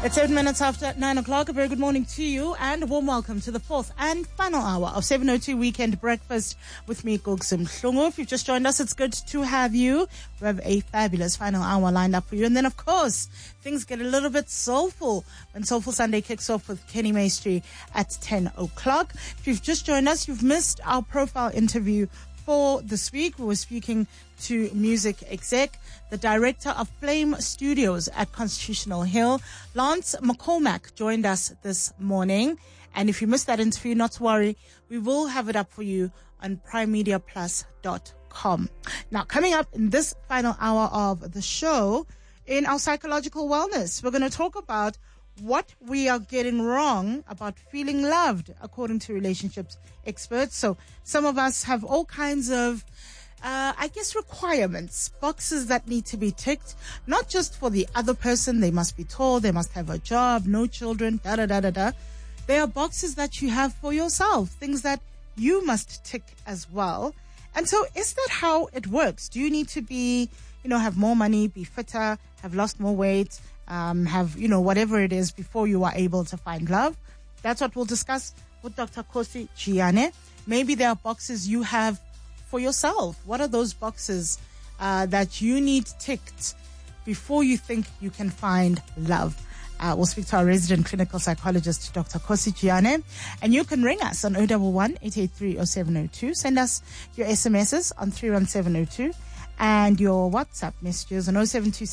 It's 7 minutes after 9 o'clock. A very good morning to you and a warm welcome to the fourth and final hour of 702 Weekend Breakfast with me, Gugsim Mhlungu. If you've just joined us, it's good to have you. We have a fabulous final hour lined up for you. And then, of course, things get a little bit soulful when Soulful Sunday kicks off with Kenny Maestri at 10 o'clock. If you've just joined us, you've missed our profile interview for this week. We were speaking to music exec, the director of Flame Studios at Constitutional Hill. Lance McCormack joined us this morning. And if you missed that interview, not to worry, we will have it up for you on primemediaplus.com. Now, coming up in this final hour of the show, in our psychological wellness, we're going to talk about what we are getting wrong about feeling loved, according to relationships experts. So some of us have all kinds of requirements, boxes that need to be ticked, not just for the other person. They must be tall, they must have a job, no children, da-da-da-da-da. There are boxes that you have for yourself, things that you must tick as well. And so is that how it works? Do you need to be, have more money, be fitter, have lost more weight, have, whatever it is before you are able to find love? That's what we'll discuss with Dr. Kgosi Jiyane. Maybe there are boxes you have for yourself. What are those boxes that you need ticked before you think you can find love? We'll speak to our resident clinical psychologist, Dr. Kgosi Jiyane. And you can ring us on 011-883-0702. Send us your SMSs on 31702 and your WhatsApp messages on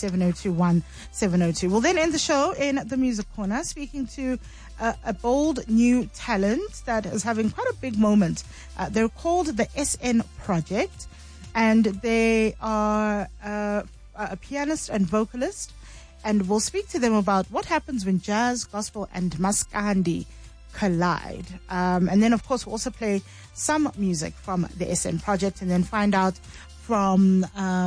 0727021702. We'll then end the show in the music corner, speaking to a bold new talent that is having quite a big moment. They're called the SN Project, and they are a pianist and vocalist. And we'll speak to them about what happens when jazz, gospel, and maskandi collide. And then, of course, we'll also play some music from the SN Project, and then find out from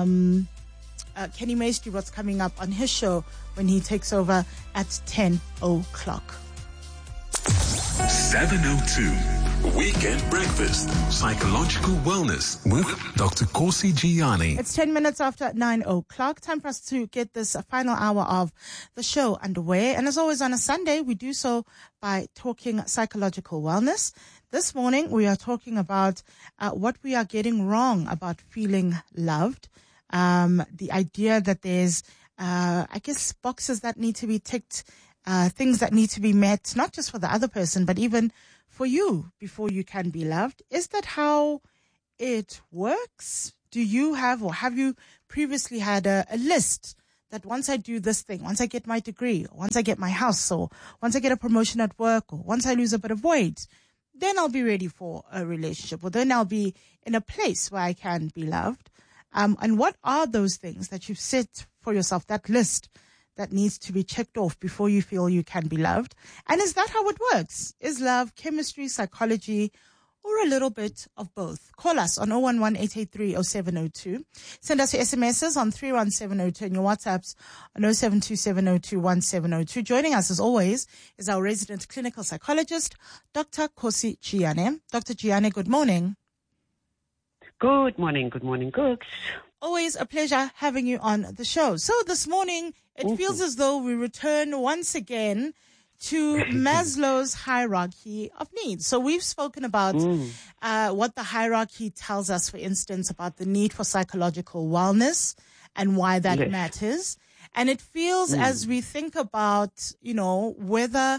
Kenny Maestri what's coming up on his show when he takes over at 10 o'clock. 702 Weekend Breakfast, Psychological Wellness with Dr. Kgosi Jiyane. It's 10 minutes after 9 o'clock. Time for us to get this final hour of the show underway. And as always on a Sunday, we do so by talking psychological wellness. This morning, we are talking about what we are getting wrong about feeling loved. The idea that there's, boxes that need to be ticked, things that need to be met, not just for the other person, but even for you before you can be loved. Is that how it works? Do you have, or have you previously had a list that once I do this thing, once I get my degree, or once I get my house, or once I get a promotion at work, or once I lose a bit of weight, then I'll be ready for a relationship, or then I'll be in a place where I can be loved? And what are those things that you've set for yourself, that list that needs to be checked off before you feel you can be loved? And is that how it works? Is love chemistry, psychology, or a little bit of both? Call us on 011-883-0702. Send us your SMSs on 31702 and your WhatsApps on 0727021702. Joining us, as always, is our resident clinical psychologist, Dr. Kgosi Jiyane. Dr. Jiyane, good morning. Good morning, Gooks. Always a pleasure having you on the show. So this morning, it feels as though we return once again to Maslow's hierarchy of needs. So we've spoken about what the hierarchy tells us, for instance, about the need for psychological wellness and why that matters. And it feels as we think about, whether,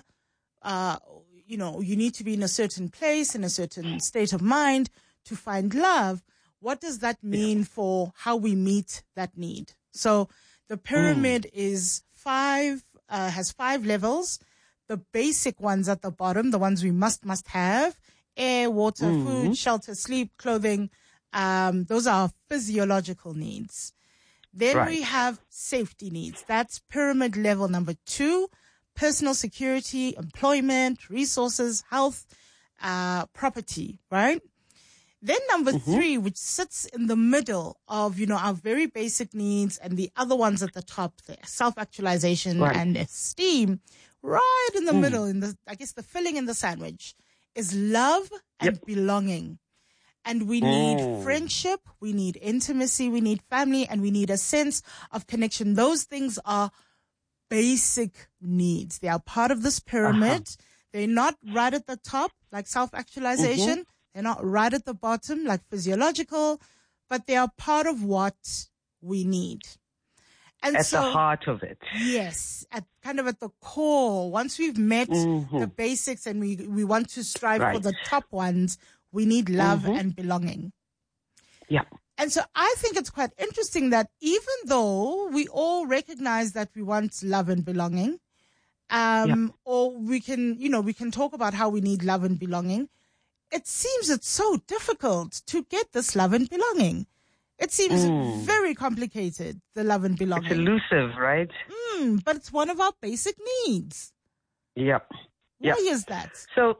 you need to be in a certain place, in a certain state of mind to find love. What does that mean for how we meet that need? So the pyramid is has 5 levels. The basic ones at the bottom, the ones we must have: air, water, food, shelter, sleep, clothing. Those are physiological needs. Then we have safety needs. That's pyramid level number 2: personal security, employment, resources, health, property, right? Then number 3, which sits in the middle of, our very basic needs, and the other ones at the top, the self-actualization and esteem, right in the middle, in the filling in the sandwich, is love and belonging. And we need friendship, we need intimacy, we need family, and we need a sense of connection. Those things are basic needs. They are part of this pyramid. They're not right at the top, like self-actualization. They're not right at the bottom, like physiological, but they are part of what we need. And At the heart of it. Yes, at the core. Once we've met the basics and we want to strive for the top ones, we need love and belonging. Yeah. And so I think it's quite interesting that even though we all recognize that we want love and belonging, or we can talk about how we need love and belonging, it seems it's so difficult to get this love and belonging. It seems very complicated, the love and belonging. It's elusive, right? But it's one of our basic needs. Yep. Why is that? So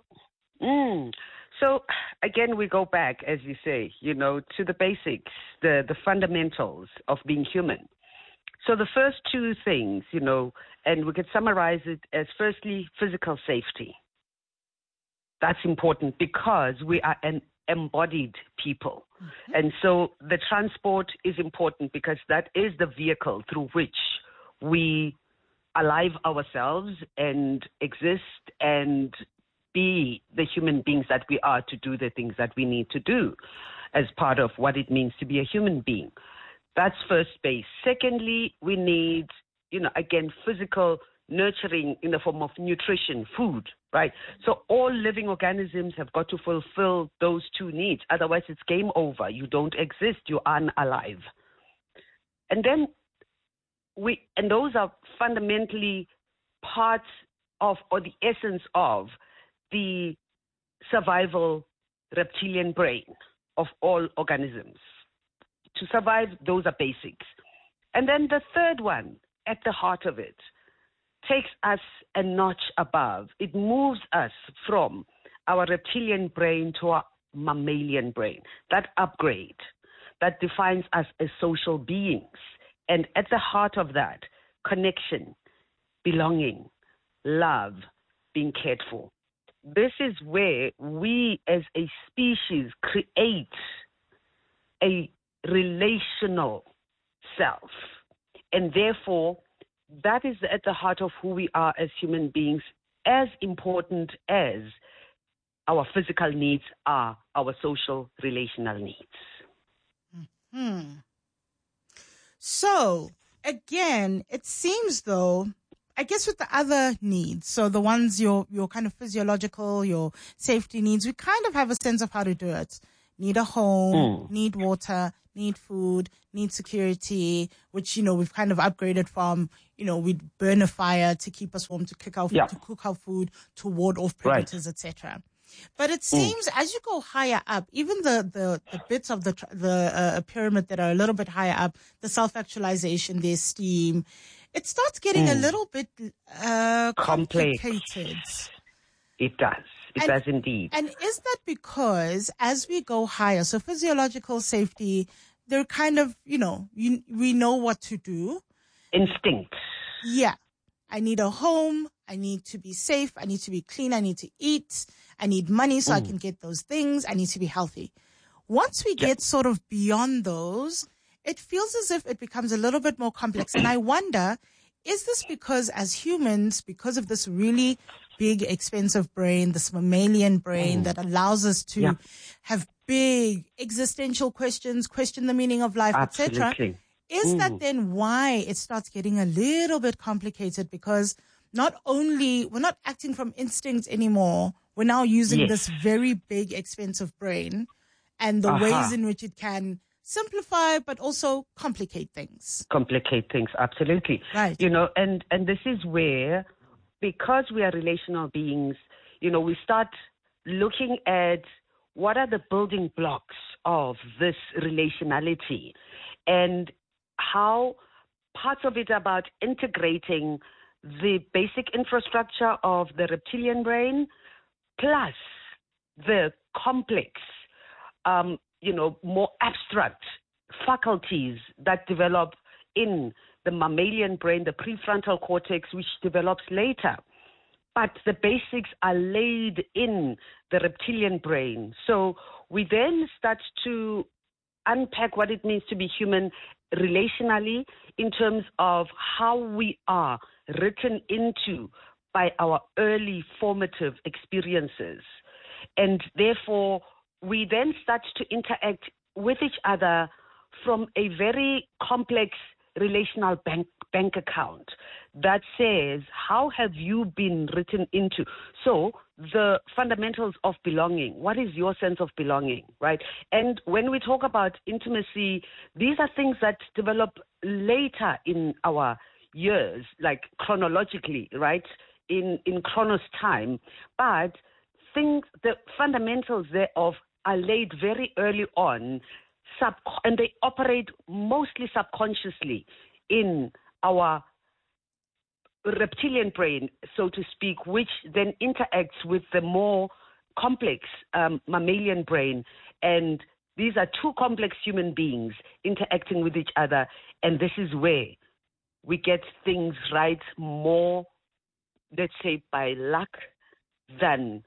again, we go back, as you say, to the basics, the fundamentals of being human. So the first two things, and we could summarize it as firstly, physical safety. That's important because we are an embodied people. And so the transport is important because that is the vehicle through which we alive ourselves and exist and be the human beings that we are to do the things that we need to do as part of what it means to be a human being. That's first base. Secondly, we need, again, physical nurturing in the form of nutrition, food, right? So all living organisms have got to fulfill those two needs. Otherwise, it's game over. You don't exist. You are unalive. And then those are fundamentally parts of, or the essence of, the survival reptilian brain of all organisms. To survive, those are basics. And then the third one, at the heart of it, takes us a notch above. It moves us from our reptilian brain to our mammalian brain. That upgrade, that defines us as social beings. And at the heart of that, connection, belonging, love, being cared for. This is where we as a species create a relational self. And therefore, that is at the heart of who we are as human beings, as important as our physical needs are our social relational needs. So, again, it seems though, I guess with the other needs, so the ones your kind of physiological, your safety needs, we kind of have a sense of how to do it. Need a home, need water, need food, need security, which, we've kind of upgraded from, we'd burn a fire to keep us warm, to cook our food, to ward off predators, etc. But it seems as you go higher up, even the bits of the pyramid that are a little bit higher up, the self-actualization, the esteem, it starts getting a little bit complicated. It does. It does indeed. And is that because as we go higher, so physiological safety, they're kind of, we know what to do. Instinct. Yeah. I need a home. I need to be safe. I need to be clean. I need to eat. I need money so I can get those things. I need to be healthy. Once we get sort of beyond those, it feels as if it becomes a little bit more complex. And I wonder, is this because as humans, because of this really big, expensive brain, this mammalian brain that allows us to have big existential questions, question the meaning of life, etc. Is that then why it starts getting a little bit complicated? Because not only, we're not acting from instinct anymore, we're now using this very big, expensive brain and the ways in which it can simplify, but also complicate things. Complicate things, absolutely. Right. And this is where, because we are relational beings, we start looking at what are the building blocks of this relationality and how parts of it are about integrating the basic infrastructure of the reptilian brain plus the complex, more abstract faculties that develop in the mammalian brain, the prefrontal cortex, which develops later. But the basics are laid in the reptilian brain. So we then start to unpack what it means to be human, relationally, in terms of how we are written into by our early formative experiences. And therefore, we then start to interact with each other from a very complex relational bank account that says, how have you been written into? So the fundamentals of belonging, what is your sense of belonging, right? And when we talk about intimacy, these are things that develop later in our years, like chronologically, right? In Chronos time. But the fundamentals thereof are laid very early on, and they operate mostly subconsciously in our reptilian brain, so to speak, which then interacts with the more complex mammalian brain. And these are two complex human beings interacting with each other. And this is where we get things right more, let's say, by luck than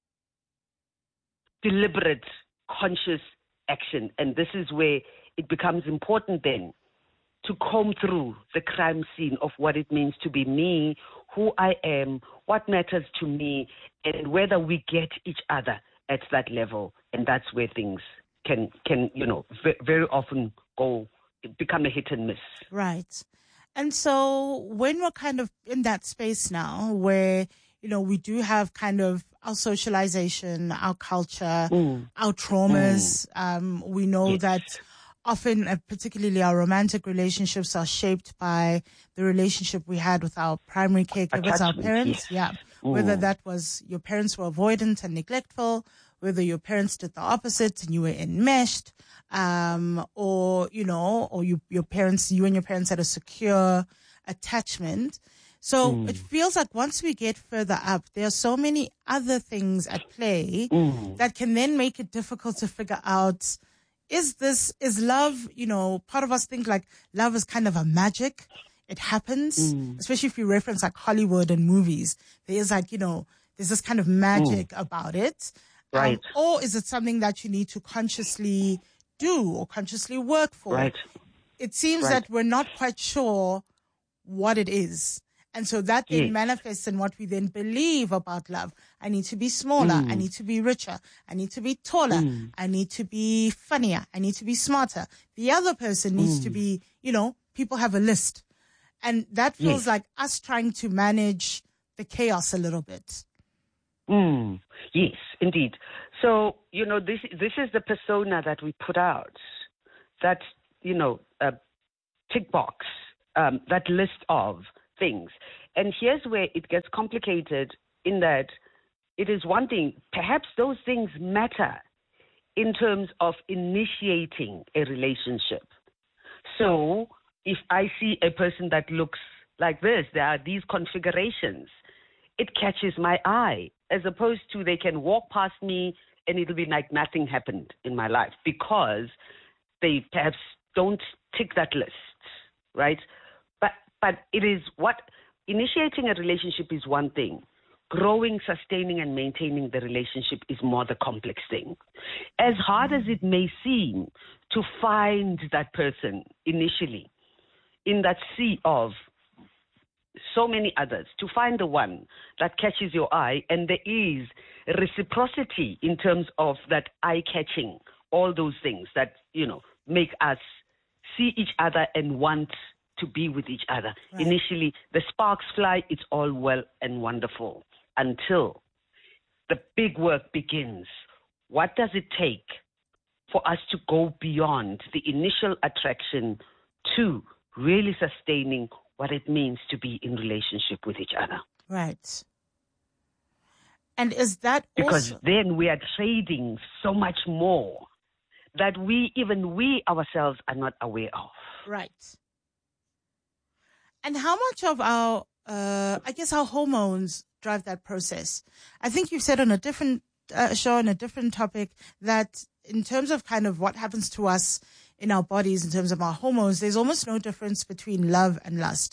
deliberate, conscious action. And this is where it becomes important then to comb through the crime scene of what it means to be me, who I am, what matters to me, and whether we get each other at that level. And that's where things can very often become a hit and miss. Right. And so when we're kind of in that space now where, we do have kind of our socialization, our culture, our traumas, we know that often, particularly our romantic relationships, are shaped by the relationship we had with our primary caregivers, our parents. Yes. Whether that was your parents were avoidant and neglectful, whether your parents did the opposite and you were enmeshed, or you and your parents had a secure attachment. So it feels like once we get further up, there are so many other things at play that can then make it difficult to figure out, is love, part of us think like love is kind of a magic. It happens, especially if you reference like Hollywood and movies. There's like, there's this kind of magic about it. Right. Or is it something that you need to consciously do or consciously work for? Right. It seems that we're not quite sure what it is. And so that then manifests in what we then believe about love. I need to be smaller. I need to be richer. I need to be taller. I need to be funnier. I need to be smarter. The other person needs to be, people have a list. And that feels like us trying to manage the chaos a little bit. Yes, indeed. So, this is the persona that we put out. That, tick box, that list of things. And here's where it gets complicated, in that it is one thing, perhaps those things matter in terms of initiating a relationship. So if I see a person that looks like this, there are these configurations, it catches my eye, as opposed to they can walk past me and it'll be like nothing happened in my life because they perhaps don't tick that list, right? But it is initiating a relationship is one thing. Growing, sustaining, and maintaining the relationship is more the complex thing. As hard as it may seem to find that person initially in that sea of so many others, to find the one that catches your eye, and there is reciprocity in terms of that eye-catching, all those things that, make us see each other and want to be with each other. Right. Initially, the sparks fly, it's all well and wonderful until the big work begins. What does it take for us to go beyond the initial attraction to really sustaining what it means to be in relationship with each other? Right. And is that because then we are trading so much more that we ourselves are not aware of. Right. And how much of our, our hormones drive that process? I think you've said on a different show, on a different topic, that in terms of kind of what happens to us in our bodies, in terms of our hormones, there's almost no difference between love and lust.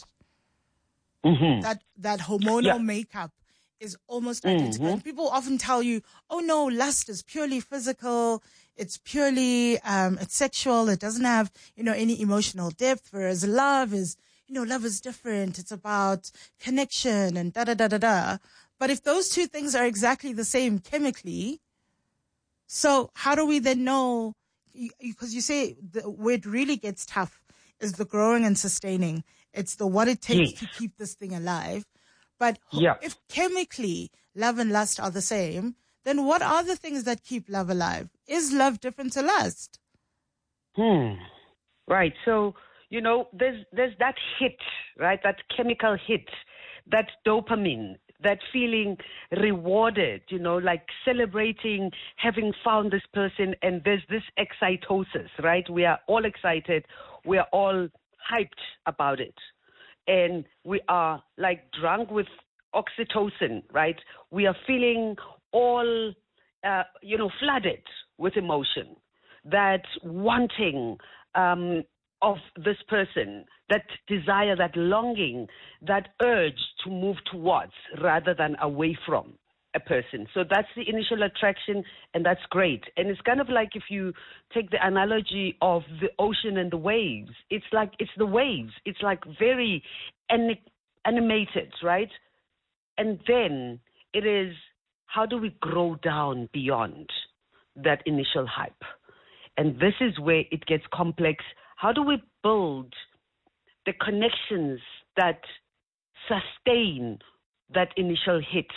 That hormonal makeup is almost identical. And people often tell you, oh no, lust is purely physical. it's purely, it's sexual. It doesn't have, any emotional depth. Whereas love is different. It's about connection and da-da-da-da-da. But if those two things are exactly the same chemically, so how do we then know? Because you say where it really gets tough is the growing and sustaining. It's the what it takes to keep this thing alive. But if chemically love and lust are the same, then what are the things that keep love alive? Is love different to lust? Right. So, there's that hit, right? That chemical hit, that dopamine, that feeling rewarded, like celebrating having found this person, and there's this excitosis, right? We are all excited. We are all hyped about it. And we are like drunk with oxytocin, right? We are feeling all, flooded with emotion, that wanting of this person, that desire, that longing, that urge to move towards rather than away from a person. So that's the initial attraction, and that's great. And it's kind of like if you take the analogy of the ocean and the waves, it's the waves. It's like very animated, right? And then it is, how do we grow down beyond that initial hype? And this is where it gets complex. How do we build the connections that sustain that initial hit?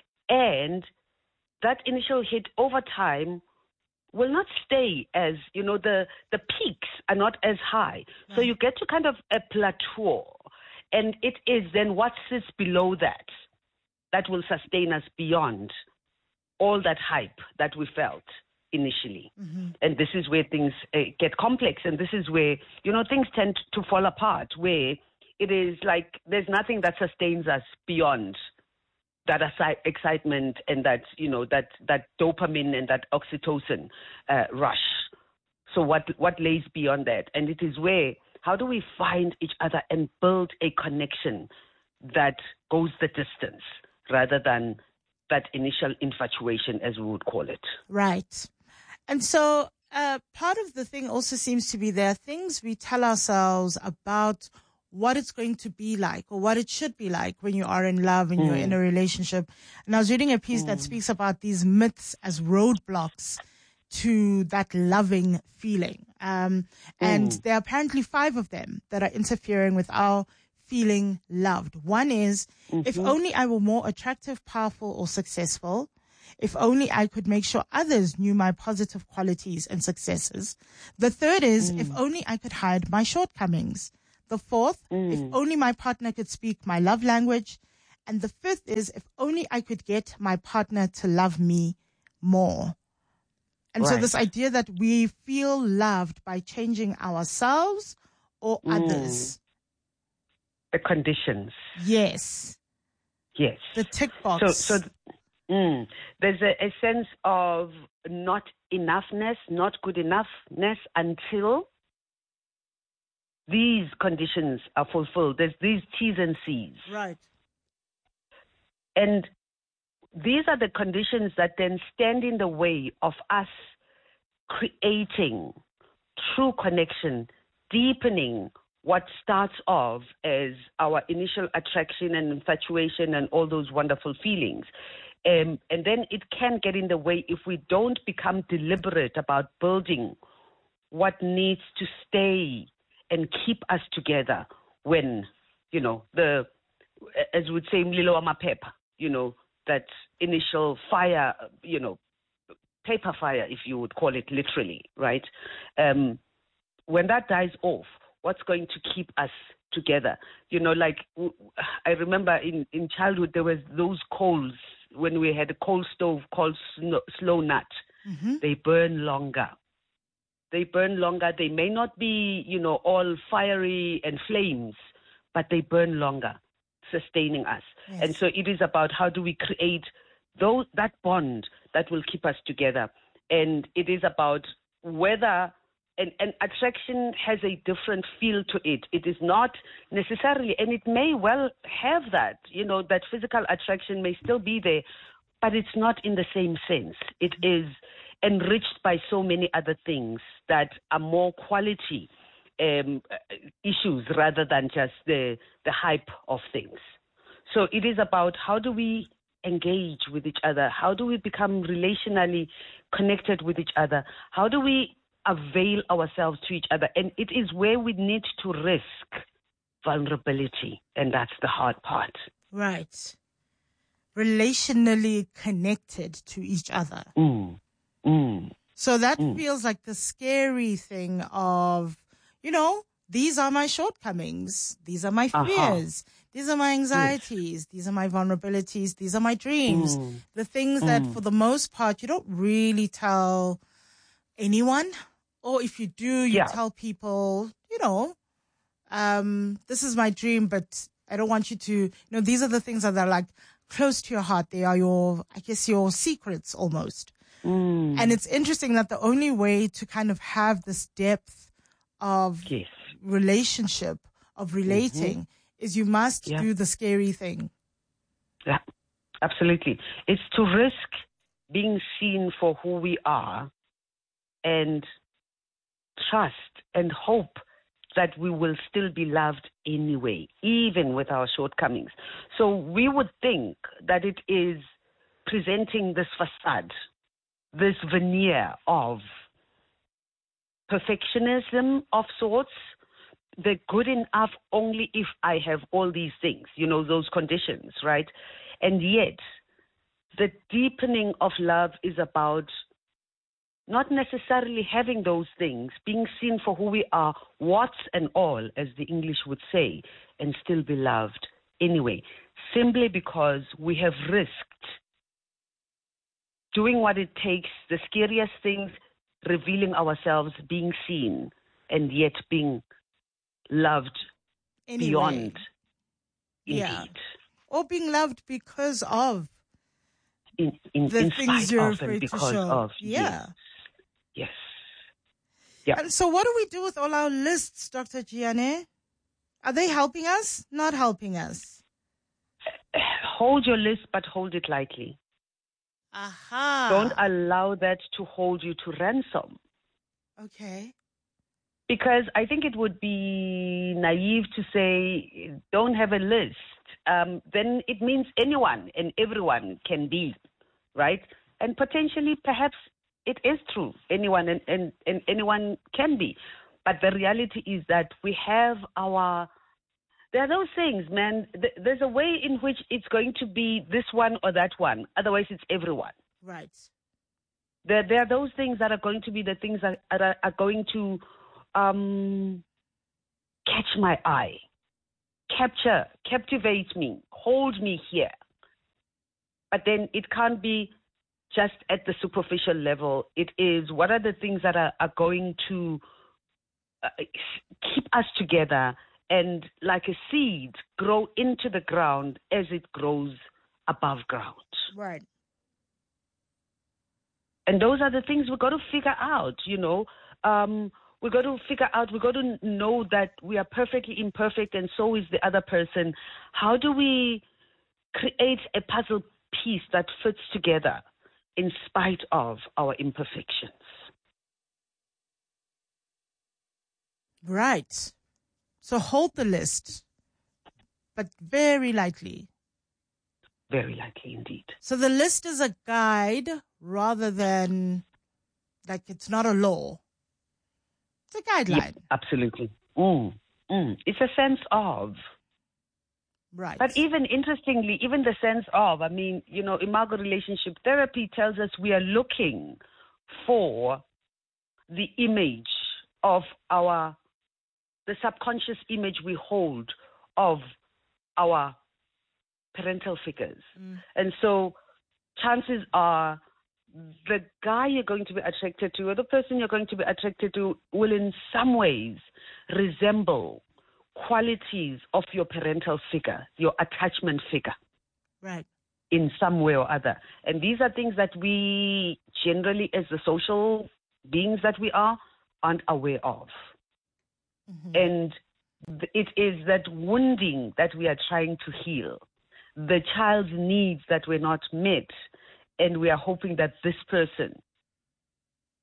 And that initial hit over time will not stay as, the peaks are not as high. Right. So you get to kind of a plateau. And it is then what sits below that will sustain us beyond all that hype that we felt initially. Mm-hmm. And this is where things get complex, and this is where, things tend to fall apart, where it is like there's nothing that sustains us beyond that excitement and that, that dopamine and that oxytocin rush. So what lays beyond that? And it is where, how do we find each other and build a connection that goes the distance rather than that initial infatuation, as we would call it? Right. And so part of the thing also seems to be there are things we tell ourselves about what it's going to be like or what it should be like when you are in love and you're in a relationship. And I was reading a piece that speaks about these myths as roadblocks to that loving feeling. And there are apparently 5 of them that are interfering with our feeling loved. One is, if only I were more attractive, powerful, or successful. If only I could make sure others knew my positive qualities and successes. The third is, if only I could hide my shortcomings. The fourth, if only my partner could speak my love language. And the fifth is, if only I could get my partner to love me more. And so this idea that we feel loved by changing ourselves or others. The conditions. Yes. Yes. The tick box. So there's a sense of not enoughness, not good enoughness until these conditions are fulfilled. There's these T's and C's. Right. And these are the conditions that then stand in the way of us creating true connection, deepening what starts off as our initial attraction and infatuation and all those wonderful feelings. And then it can get in the way if we don't become deliberate about building what needs to stay and keep us together when, as we would say, mlilo wa maphepha, that initial fire, paper fire, if you would call it literally, right? When that dies off, what's going to keep us together? I remember in childhood, there was those coals when we had a coal stove called slow nut. Mm-hmm. They burn longer. They may not be, all fiery and flames, but they burn longer, sustaining us. Yes. And so it is about how do we create that bond that will keep us together. And it is about whether and attraction has a different feel to it. It is not necessarily, and it may well have that, that physical attraction may still be there, but it's not in the same sense. It is enriched by so many other things that are more quality issues rather than just the hype of things. So it is about how do we engage with each other? How do we become relationally connected with each other? How do we avail ourselves to each other? And it is where we need to risk vulnerability, and that's the hard part. Right. Relationally connected to each other. So that feels like the scary thing of, these are my shortcomings. These are my fears. These are my anxieties. These are my vulnerabilities. These are my dreams. The things that for the most part you don't really tell anyone. Or if you do, you tell people, this is my dream, but I don't want you to, these are the things that are like close to your heart. They are your secrets almost. And it's interesting that the only way to kind of have this depth of relationship, of relating, is you must do the scary thing. Yeah, absolutely. It's to risk being seen for who we are and trust and hope that we will still be loved anyway, even with our shortcomings. So we would think that it is presenting this facade, this veneer of perfectionism of sorts, the good enough only if I have all these things, those conditions, right? And yet, the deepening of love is about not necessarily having those things, being seen for who we are, warts and all, as the English would say, and still be loved anyway, simply because we have risked doing what it takes, the scariest things, revealing ourselves, being seen, and yet being loved beyond. Indeed. Or being loved because of in the things you're spite of afraid and to because show. of. Yeah. Yes. And so what do we do with all our lists, Dr. Gianni? Are they helping us? Not helping us? Hold your list, but hold it lightly. Don't allow that to hold you to ransom. Okay. Because I think it would be naive to say, don't have a list. Then it means anyone and everyone can be, right? And potentially, perhaps it is true. Anyone and anyone can be. But the reality is that we have there are those things, man. There's a way in which it's going to be this one or that one. Otherwise, it's everyone. Right. There are those things that are going to be the things that are going to catch my eye, captivate me, hold me here. But then it can't be just at the superficial level. It is, what are the things that are going to keep us together and, like a seed, grow into the ground as it grows above ground. Right. And those are the things we've got to figure out, We've got to figure out, we've got to know that we are perfectly imperfect and so is the other person. How do we create a puzzle piece that fits together in spite of our imperfections? Right. So hold the list, but very lightly. Very lightly indeed. So the list is a guide rather than, like, it's not a law. It's a guideline. Yeah, absolutely. It's a sense of. Right. But even interestingly, even the sense of, imago relationship therapy tells us we are looking for the image of the subconscious image we hold of our parental figures. And so chances are the guy you're going to be attracted to or the person you're going to be attracted to will in some ways resemble qualities of your parental figure, your attachment figure. Right. In some way or other. And these are things that we generally, as the social beings that we are, aren't aware of. And it is that wounding that we are trying to heal, the child's needs that were not met, and we are hoping that this person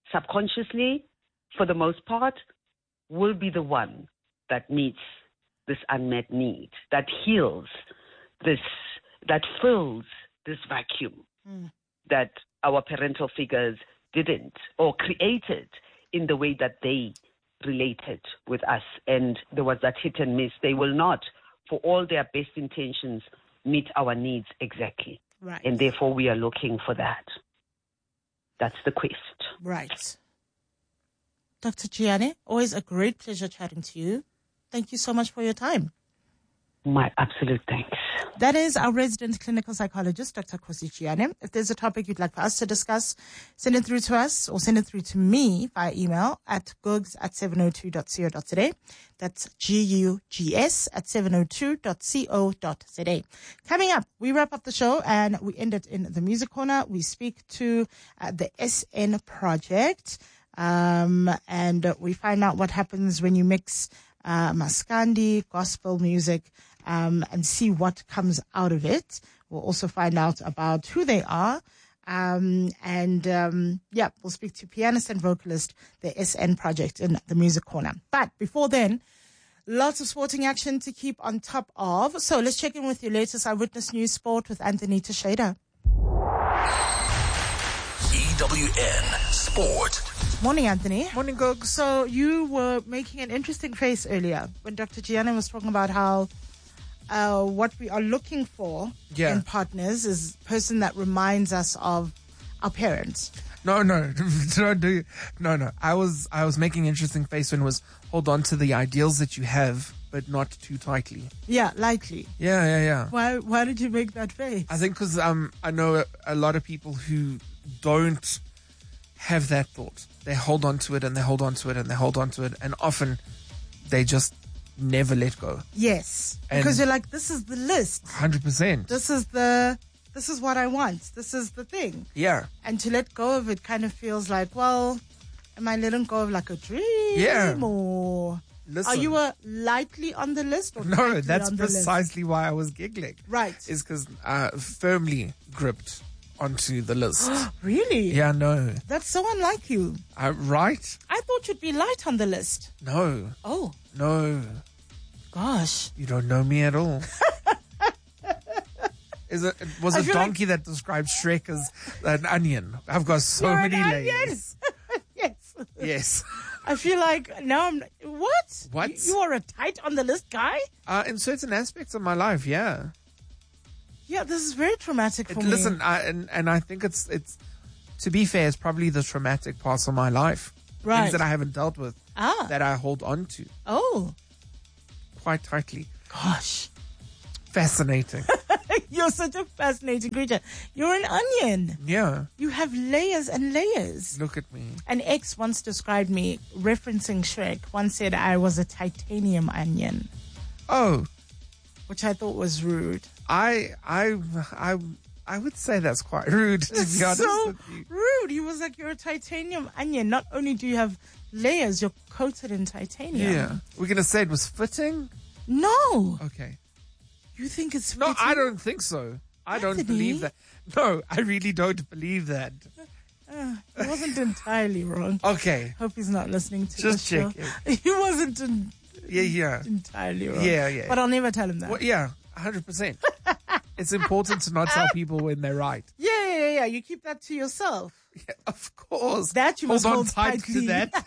subconsciously, for the most part, will be the one that meets this unmet need, that heals this, that fills this vacuum that our parental figures didn't or created in the way that they related with us. And there was that hit and miss. They will not, for all their best intentions, meet our needs exactly. Right. And therefore we are looking for that. That's the quest. Right. Dr. Gianni, always a great pleasure chatting to you. Thank you so much for your time. My absolute thanks. That is our resident clinical psychologist, Dr. Kkosi Gianni. If there's a topic you'd like for us to discuss, send it through to us or send it through to me via email at gugs@702.co.za. That's GUGS at 702.co.za. Coming up, we wrap up the show and we end it in the music corner. We speak to the SN Project and we find out what happens when you mix Maskandi, gospel music, and see what comes out of it. We'll also find out about who they are. We'll speak to pianist and vocalist, the SN Project in the Music Corner. But before then, lots of sporting action to keep on top of. So let's check in with your latest Eyewitness News Sport with Anthony Teixeira. EWN Sport. Morning, Anthony. Morning, Gog. So you were making an interesting face earlier when Dr. Gianni was talking about how what we are looking for in partners is a person that reminds us of our parents. No. I was making an interesting face when it was hold on to the ideals that you have, but not too tightly. Yeah, lightly. Yeah. Why did you make that face? I think because I know a lot of people who don't have that thought. They hold on to it and they hold on to it and they hold on to it, and often they just never let go. Yes, and because you're like, this is the list. 100%. This is what I want. This is the thing. Yeah. And to let go of it kind of feels like, well, am I letting go of like a dream? Yeah. Or Listen, are you lightly on the list? Or no, that's on the precisely why I was giggling. Right. Is because firmly gripped onto the list. Really? Yeah, no. That's so unlike you. Right? I thought you'd be light on the list. No. Oh. No. Gosh. You don't know me at all. Was a donkey that described Shrek as an onion. I've got so You're many an layers. Yes. Yes. I feel like now I'm... What? What? You are a tight on the list guy? In certain aspects of my life, yeah. Yeah, this is very traumatic for me. Listen, I think it's to be fair, it's probably the traumatic parts of my life. Right. Things that I haven't dealt with. That I hold on to. Oh. Quite tightly. Gosh. Fascinating. You're such a fascinating creature. You're an onion. Yeah. You have layers and layers. Look at me. An ex once described me, referencing Shrek, once said I was a titanium onion. Oh. Which I thought was rude. I would say that's quite rude, to be honest so with you. Rude. He was like, you're a titanium onion. Not only do you have layers, you're coated in titanium. Yeah. We're going to say it was fitting? No. Okay. You think it's fitting? No, I don't think so. I don't believe that. No, I really don't believe that. He wasn't entirely wrong. Okay. Hope he's not listening to Just this show. check He wasn't entirely wrong. Yeah. But I'll never tell him that. Well, yeah, 100%. It's important to not tell people when they're right. Yeah. You keep that to yourself. Yeah, of course. That you must hold tight tightly. to that.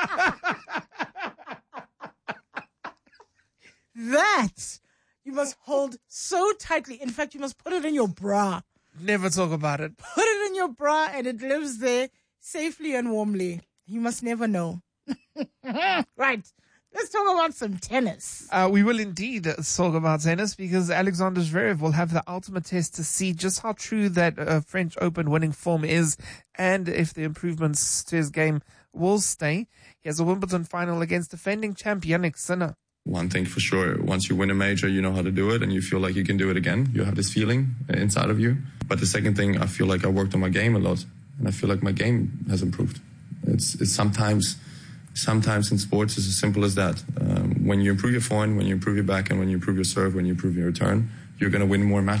That you must hold so tightly. In fact, you must put it in your bra. Never talk about it. Put it in your bra and it lives there safely and warmly. You must never know. Right. Let's talk about some tennis. We will indeed talk about tennis because Alexander Zverev will have the ultimate test to see just how true that French Open winning form is and if the improvements to his game will stay. He has a Wimbledon final against defending champ Jannik Sinner. One thing for sure, once you win a major, you know how to do it and you feel like you can do it again. You have this feeling inside of you. But the second thing, I feel like I worked on my game a lot and I feel like my game has improved. It's sometimes in sports it's as simple as that. When you improve your forehand, when you improve your backhand, when you improve your serve, when you improve your return, you're going to win more matches.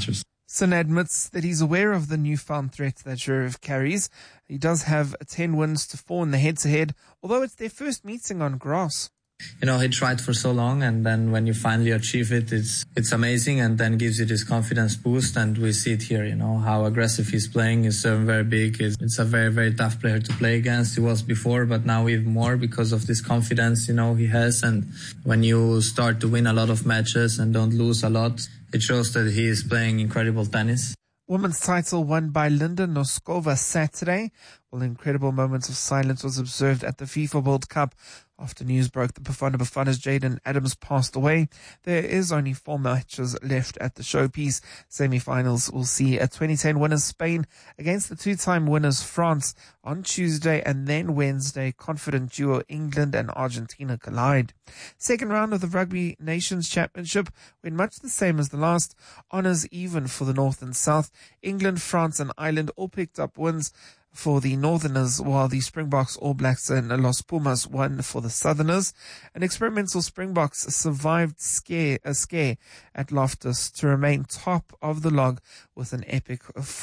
Sin admits that he's aware of the newfound threat that Zverev carries. He does have 10 wins to 4 in the head-to-head, although it's their first meeting on grass. You know, he tried for so long, and then when you finally achieve it, it's amazing, and then gives you this confidence boost, and we see it here, you know, how aggressive he's playing. He's serving very big. It's a very, very tough player to play against. He was before, but now even more because of this confidence, you know, he has. And when you start to win a lot of matches and don't lose a lot, it shows that he is playing incredible tennis. Women's title won by Linda Noskova Saturday, while incredible moments of silence was observed at the FIFA World Cup. After news broke that Bafana Bafana's Jaden Adams passed away, there is only 4 matches left at the showpiece. Semi-finals will see a 2010 winners Spain against the 2-time winners France on Tuesday, and then Wednesday, confident duo England and Argentina collide. Second round of the Rugby Nations Championship went much the same as the last. Honours even for the North and South. England, France and Ireland all picked up wins for the Northerners, while the Springboks, All Blacks and Los Pumas won for the Southerners. An experimental Springboks survived a scare at Loftus to remain top of the log with an epic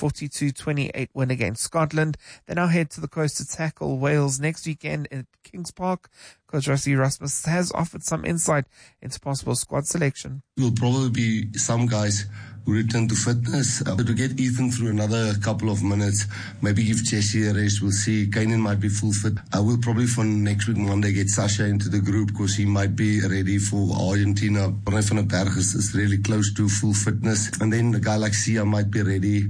42-28 win against Scotland. They now head to the coast to tackle Wales next weekend at Kings Park. Coach Rassie Erasmus has offered some insight into possible squad selection. Will probably be some guys who return to fitness. To get Ethan through another couple of minutes, maybe give Chessie a rest. We'll see. Kanan might be full fit. We'll probably for next week Monday get Sasha into the group because he might be ready for Argentina. Ronnie van der Berg is really close to full fitness. And then a guy like Sia might be ready.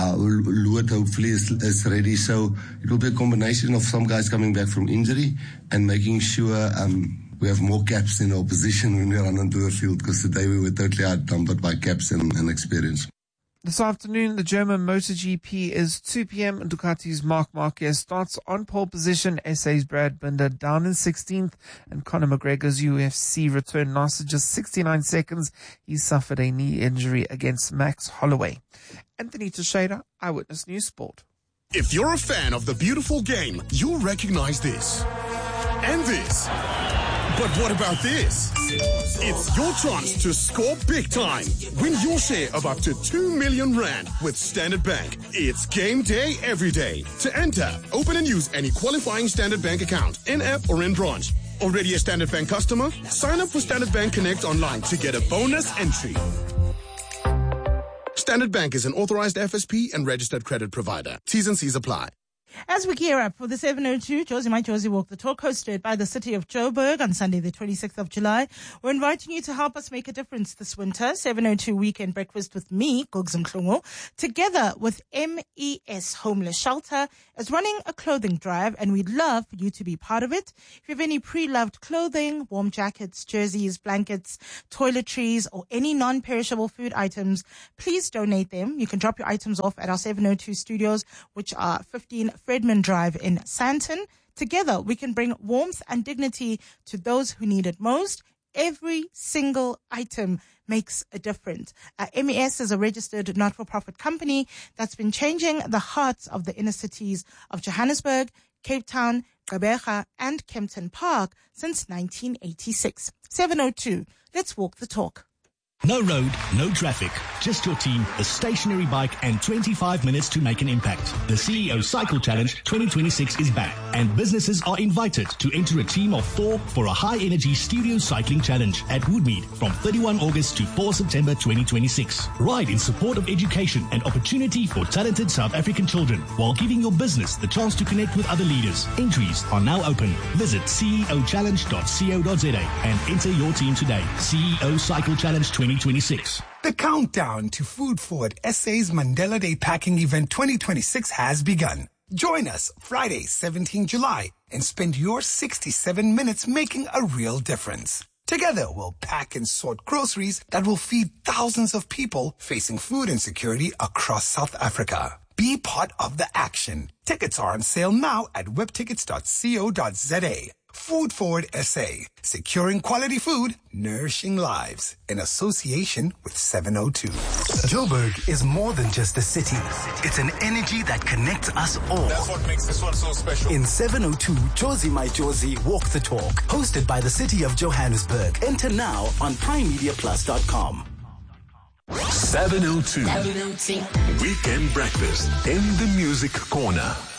Luot hopefully is ready. So it will be a combination of some guys coming back from injury and making sure we have more caps in our position when we run into the field, because today we were totally outnumbered by caps and experience. This afternoon, the German MotoGP is 2 p.m. Ducati's Marc Marquez starts on pole position. SA's Brad Binder down in 16th. And Conor McGregor's UFC return lasted just 69 seconds. He suffered a knee injury against Max Holloway. Anthony Teixeira, Eyewitness News Sport. If you're a fan of the beautiful game, you'll recognize this. And this. But what about this? It's your chance to score big time. Win your share of up to 2 million rand with Standard Bank. It's game day every day. To enter, open and use any qualifying Standard Bank account, in-app or in-branch. Already a Standard Bank customer? Sign up for Standard Bank Connect online to get a bonus entry. Standard Bank is an authorized FSP and registered credit provider. T's and C's apply. As we gear up for the 702 Josie My Josie Walk the Talk, hosted by the City of Joburg on Sunday the 26th of July, we're inviting you to help us make a difference this winter. 702 Weekend Breakfast with me, Gugs Mhlungu, together with MES Homeless Shelter, is running a clothing drive, and we'd love for you to be part of it. If you have any pre-loved clothing, warm jackets, jerseys, blankets, toiletries, or any non-perishable food items, please donate them. You can drop your items off at our 702 studios, which are 15 Fredman Drive in Sandton. Together, we can bring warmth and dignity to those who need it most. Every single item makes a difference. MES is a registered not-for-profit company that's been changing the hearts of the inner cities of Johannesburg, Cape Town, Gqeberha, and Kempton Park since 1986. 702, let's walk the talk. No road, no traffic, just your team, a stationary bike, and 25 minutes to make an impact. The CEO Cycle Challenge 2026 is back, and businesses are invited to enter a team of 4 for a high-energy studio cycling challenge at Woodmead from 31 August to 4 September 2026. Ride in support of education and opportunity for talented South African children, while giving your business the chance to connect with other leaders. Entries are now open. Visit ceochallenge.co.za and enter your team today. CEO Cycle Challenge 2026. The countdown to Food Forward SA's Mandela Day Packing Event 2026 has begun. Join us Friday, 17 July, and spend your 67 minutes making a real difference. Together, we'll pack and sort groceries that will feed thousands of people facing food insecurity across South Africa. Be part of the action. Tickets are on sale now at webtickets.co.za. Food Forward SA, securing quality food, nourishing lives, in association with 702. Joburg is more than just a city. It's an energy that connects us all. That's what makes this one so special. In 702, Josie My Josie Walk the Talk, hosted by the City of Johannesburg. Enter now on primemediaplus.com. 702. Weekend breakfast in the Music Corner.